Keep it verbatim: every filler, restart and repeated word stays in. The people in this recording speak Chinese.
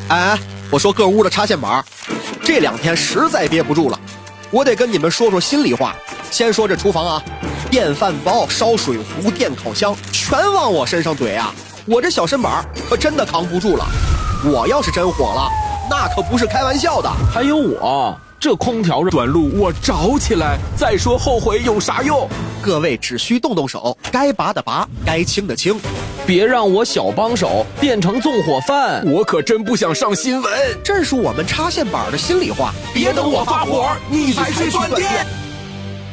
哎，我说各屋的插线板，这两天实在憋不住了，我得跟你们说说心里话。先说这厨房啊，电饭煲、烧水壶、电烤箱全往我身上怼啊，我这小身板可真的扛不住了。我要是真火了，那可不是开玩笑的。 还有我，这空调短路我着起来，再说后悔有啥用？ 各位只需动动手，该拔的拔，该清的清， 别让我小帮手变成纵火犯，我可真不想上新闻。 这是我们插线板的心里话， 别等我发火，你才去断电。